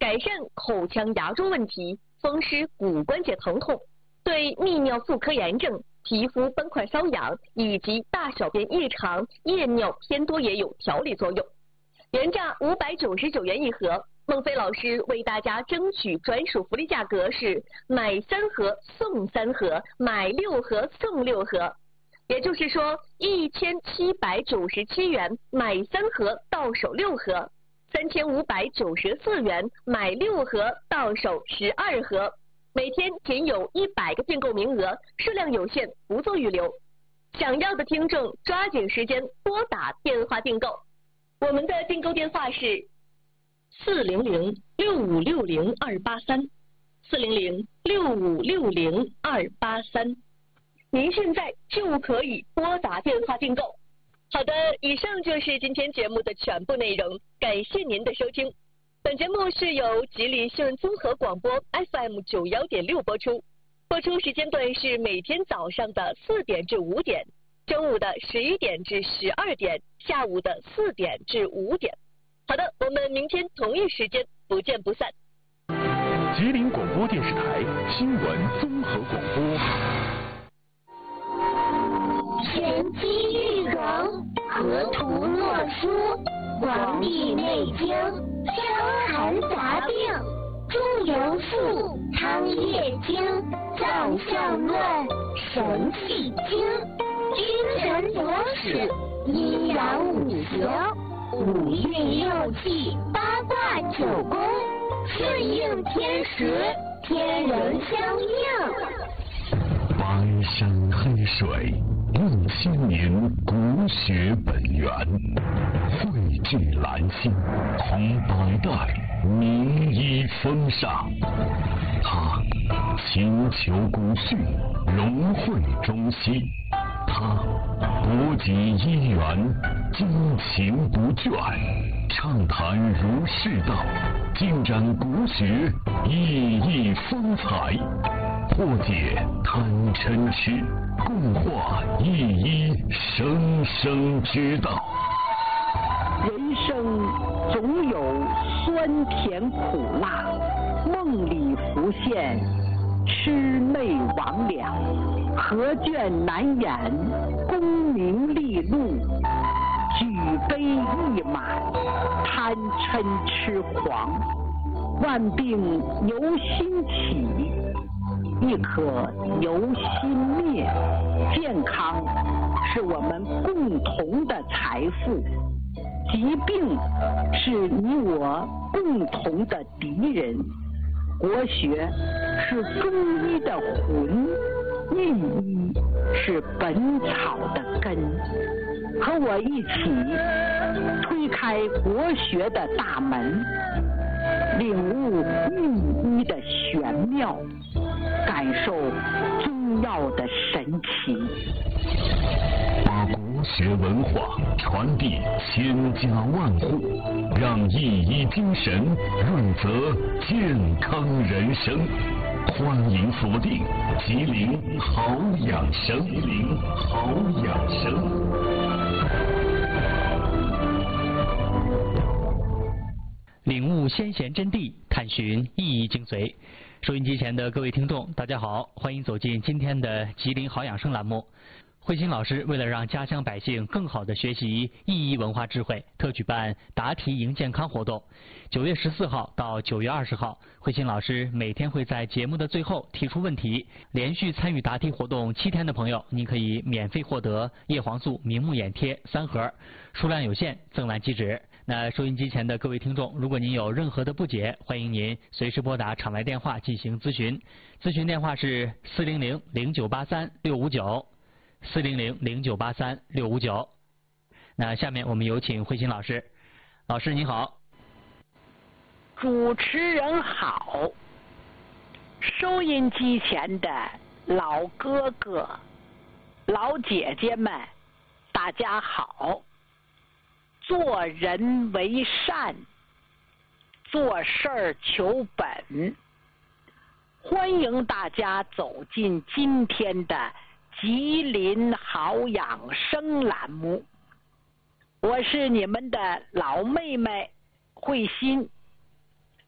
改善口腔牙周问题，风湿骨关节疼痛，对泌尿妇科炎症、皮肤斑块瘙痒以及大小便异常、夜尿偏多也有调理作用。原价599元一盒，孟非老师为大家争取专属福利价格是买3盒送3盒，买6盒送6盒。也就是说，1797元买3盒到手6盒，3594元买6盒到手12盒。每天仅有100个订购名额，数量有限，不做预留。想要的听众抓紧时间拨打电话订购。我们的订购电话是400-6560-283，400-6560-283。您现在就可以拨打电话订购。好的，以上就是今天节目的全部内容，感谢您的收听。本节目是由吉林新闻综合广播 FM 91.6播出，播出时间段是每天早上的4点至5点，中午的11点至12点，下午的4点至5点。好的，我们明天同一时间不见不散。 吉林广播电视台新闻综合广播。 玄机玉容，河图洛书，黄帝内经，伤寒杂病，中游赋，汤液经，脏象论，神气经，君臣佐使，阴阳五行，五运六气，八卦九宫，顺应天时，天人相应。 白山黑水，映千年国学本源，汇聚兰心，同百代名医风尚。他勤求古训，融汇中西。他博及医源，精勤不倦，畅谈儒释道，尽展国学熠熠风采，破解贪嗔痴，共话一一生生之道。 人生总有酸甜苦辣，梦里浮现魑魅魍魉，何卷难掩，功名利禄，举杯一满，贪嗔痴狂，万病由心起，亦可由心灭。健康是我们共同的财富，疾病是你我共同的敌人。国学是中医的魂，御医是本草的根。和我一起推开国学的大门，领悟御医的玄妙，感受中药的神奇， 把国学文化传递千家万户，让一医精神润泽健康人生。欢迎锁定吉林好养生，吉林好养生。 领悟先贤真谛，探寻意义精髓。收音机前的各位听众，大家好，欢迎走进今天的吉林好养生栏目。慧心老师为了让家乡百姓更好地学习意义文化智慧，特举办答题赢健康活动。9月14号到9月20号，慧心老师每天会在节目的最后提出问题，连续参与答题活动7天的朋友，您可以免费获得叶黄素明目眼贴3盒，数量有限，赠蓝机纸。那收音机前的各位听众，如果您有任何的不解，欢迎您随时拨打场外电话进行咨询。咨询电话是400-0983-659，400-0983-659。那下面我们有请慧心老师。老师您好。 主持人好，收音机前的老哥哥、老姐姐们，大家好。做人为善，做事儿求本。欢迎大家走进今天的吉林好养生栏目，我是你们的老妹妹慧心。